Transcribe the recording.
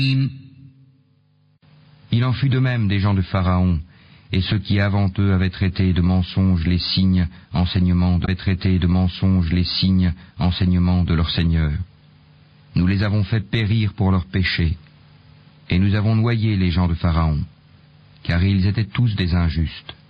Il en fut de même des gens de Pharaon, et ceux qui avant eux avaient traité de mensonges les signes, enseignements de leur Seigneur. Nous les avons fait périr pour leurs péchés, et nous avons noyé les gens de Pharaon, car ils étaient tous des injustes.